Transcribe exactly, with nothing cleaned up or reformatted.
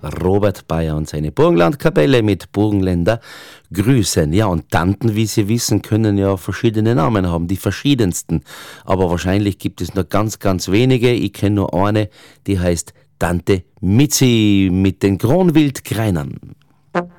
Robert Bayer und seine Burgenlandkapelle mit Burgenländer grüßen. Ja, und Tanten, wie Sie wissen, können ja verschiedene Namen haben, die verschiedensten. Aber wahrscheinlich gibt es nur ganz, ganz wenige. Ich kenne nur eine, die heißt Tante Mitzi mit den Kronwildkreinern.